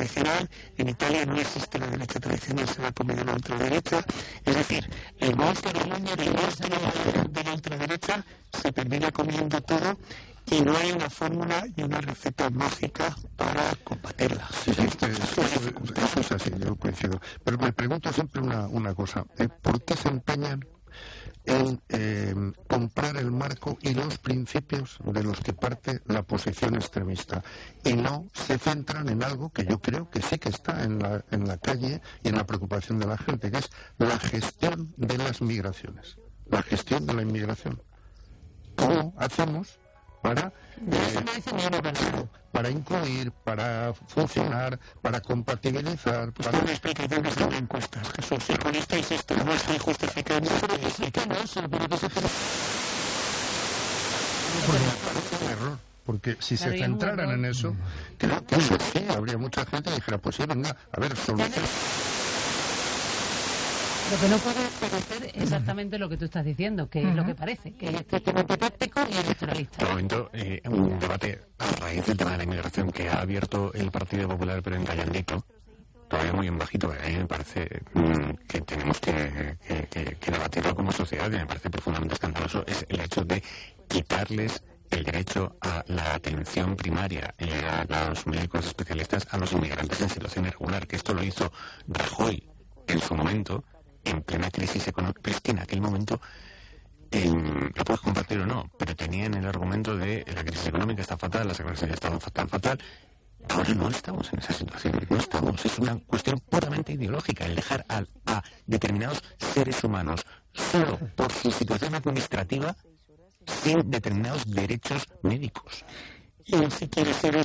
tradicional. En Italia no existe la derecha tradicional, se la ha comido la ultraderecha. Es decir, el monstruo de la ultraderecha se termina comiendo todo y no hay una fórmula y una receta mágica para combatirla. Sí, eso es así, yo coincido. Pero me pregunto siempre una cosa. ¿Por qué se empeñan en comprar el marco y los principios de los que parte la posición extremista y no se centran en algo que yo creo que sí que está en la calle y en la preocupación de la gente, que es la gestión de las migraciones, la gestión de la inmigración? ¿Cómo hacemos para incluir, para funcionar, para compatibilizar? Pues para... una explicación que son encuestas, Jesús. Si ponéis esto, no estoy justificando, pero que sí que no, pero que se puede... Porque me parece un error. Porque si se centraran en eso, creo que eso sí, habría mucha gente que dijera, pues sí, venga, a ver, solución. Lo que no puede parecer exactamente lo que tú estás diciendo, que es lo que parece, que es estrictamente táctico y electoralista. De momento, un debate a raíz del tema de la inmigración que ha abierto el Partido Popular, pero encallandito, todavía muy en bajito, porque a mí me parece que tenemos que debatirlo como sociedad, y me parece profundamente escandaloso, es el hecho de quitarles el derecho a la atención primaria a los médicos especialistas a los inmigrantes en situación irregular, que esto lo hizo Rajoy en su momento, en plena crisis económica. Pero es que en aquel momento, lo puedes compartir o no, pero tenían el argumento de la crisis económica está fatal, la seguridad está fatal. Ahora no estamos en esa situación, no estamos. Es una cuestión puramente ideológica, el dejar a determinados seres humanos solo por su situación administrativa sin determinados derechos médicos. Y si quieres ser